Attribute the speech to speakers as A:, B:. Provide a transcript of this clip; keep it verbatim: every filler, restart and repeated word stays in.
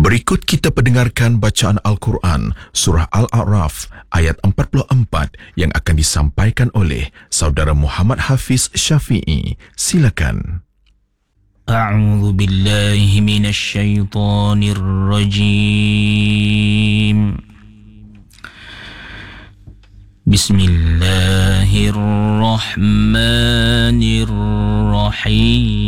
A: Berikut kita pendengarkan bacaan Al-Quran Surah Al-A'raf ayat empat puluh empat yang akan disampaikan oleh Saudara Muhammad Hafiz Syafi'i. Silakan.
B: A'udzu billahi minasy syaithanir rajim. Bismillahirrahmanirrahim.